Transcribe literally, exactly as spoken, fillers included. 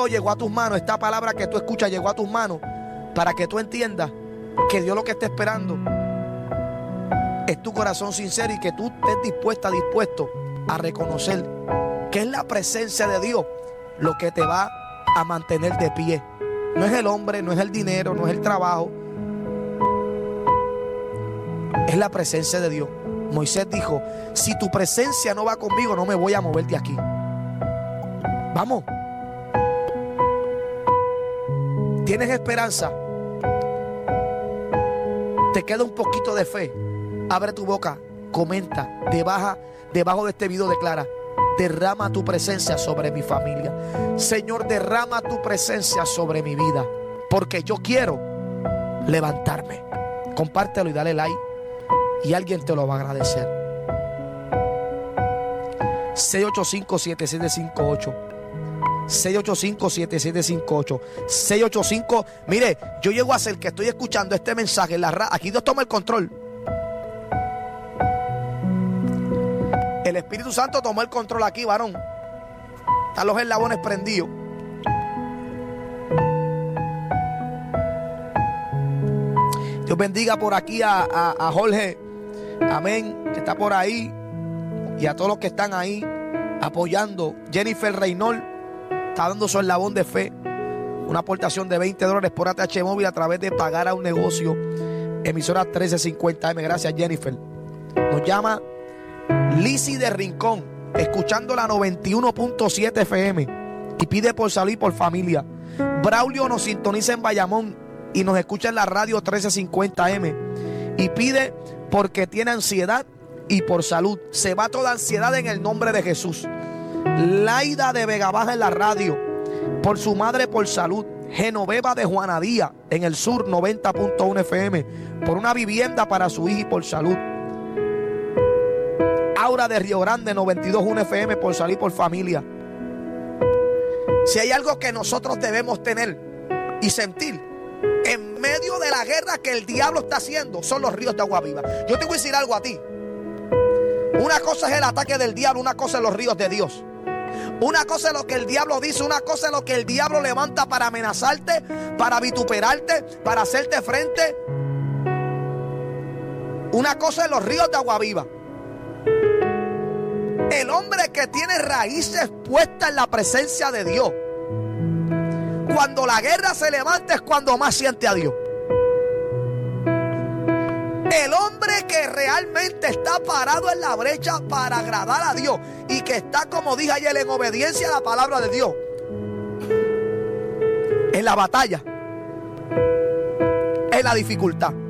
video llegó a tus manos, esta palabra que tú escuchas llegó a tus manos para que tú entiendas que Dios lo que está esperando es tu corazón sincero y que tú estés dispuesta, dispuesto a reconocer que es la presencia de Dios lo que te va a mantener de pie. No es el hombre, no es el dinero, no es el trabajo. Es la presencia de Dios. Moisés dijo, si tu presencia no va conmigo, no me voy a mover de aquí. Vamos. ¿Tienes esperanza? ¿Te queda un poquito de fe? Abre tu boca, comenta, debajo, debajo de este video declara, derrama tu presencia sobre mi familia. Señor, derrama tu presencia sobre mi vida, porque yo quiero levantarme. Compártelo y dale like y alguien te lo va a agradecer. seis ocho cinco, siete siete cinco ocho seis ocho cinco, siete siete cinco ocho seis ocho cinco. Mire, yo llego a ser que estoy escuchando este mensaje en la radio. Aquí Dios toma el control. El Espíritu Santo tomó el control aquí, varón. Están los eslabones prendidos. Dios bendiga por aquí a, a, a Jorge. Amén. Que está por ahí. Y a todos los que están ahí apoyando. Jennifer Reynol está dando su eslabón de fe. Una aportación de veinte dólares por A T H Móvil a través de pagar a un negocio. Emisora trece cincuenta M. Gracias, Jennifer. Nos llama Lizzy de Rincón, escuchando la noventa y uno punto siete F M y pide por salud y por familia. Braulio nos sintoniza en Bayamón y nos escucha en la radio trece cincuenta M y pide porque tiene ansiedad y por salud. Se va toda ansiedad en el nombre de Jesús. Laida de Vega Baja en la radio, por su madre por salud. Genoveva de Juanadía en el sur noventa punto uno F M, por una vivienda para su hija y por salud. Aura de Río Grande noventa y dos punto uno F M, por salir por familia. Si hay algo que nosotros debemos tener y sentir en medio de la guerra que el diablo está haciendo, son los ríos de agua viva. Yo te voy a decir algo a ti. Una cosa es el ataque del diablo, una cosa es los ríos de Dios. Una cosa es lo que el diablo dice, una cosa es lo que el diablo levanta para amenazarte, para vituperarte, para hacerte frente. Una cosa es los ríos de agua viva. El hombre que tiene raíces puestas en la presencia de Dios, cuando la guerra se levanta es cuando más siente a Dios. El hombre que realmente está parado en la brecha para agradar a Dios y que está, como dije ayer, en obediencia a la palabra de Dios, en la batalla, en la dificultad.